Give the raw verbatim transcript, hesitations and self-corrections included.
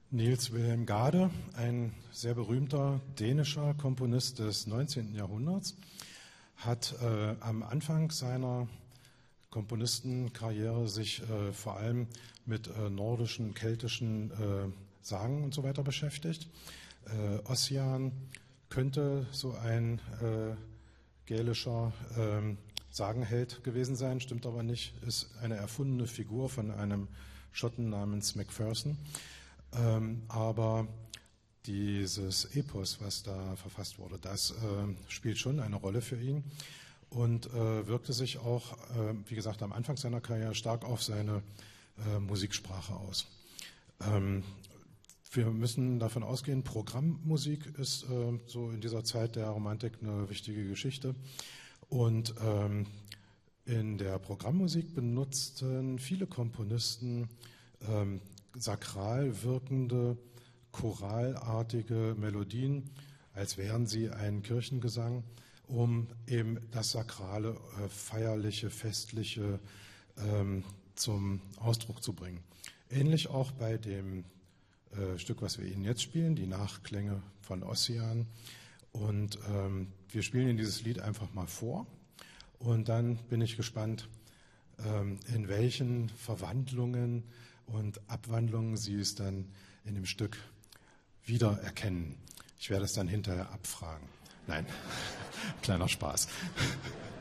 Niels Wilhelm Gade, ein sehr berühmter dänischer Komponist des neunzehnten Jahrhunderts, hat äh, am Anfang seiner Komponistenkarriere sich äh, vor allem mit äh, nordischen, keltischen äh, Sagen und so weiter beschäftigt. Äh, Ossian könnte so ein äh, gälischer äh, Sagenheld gewesen sein, stimmt aber nicht, ist eine erfundene Figur von einem Schotten namens Macpherson. Ähm, aber dieses Epos, was da verfasst wurde, das äh, spielt schon eine Rolle für ihn und äh, wirkte sich auch, äh, wie gesagt, am Anfang seiner Karriere stark auf seine äh, Musiksprache aus. Ähm, wir müssen davon ausgehen, Programmmusik ist äh, so in dieser Zeit der Romantik eine wichtige Geschichte und ähm, in der Programmmusik benutzten viele Komponisten ähm, sakral wirkende, choralartige Melodien, als wären sie ein Kirchengesang, um eben das Sakrale, äh, Feierliche, Festliche ähm, zum Ausdruck zu bringen. Ähnlich auch bei dem äh, Stück, was wir Ihnen jetzt spielen, die Nachklänge von Ossian. Und ähm, wir spielen Ihnen dieses Lied einfach mal vor und dann bin ich gespannt, ähm, in welchen Verwandlungen und Abwandlungen Sie es dann in dem Stück wiedererkennen. Ich werde es dann hinterher abfragen. Nein, kleiner Spaß.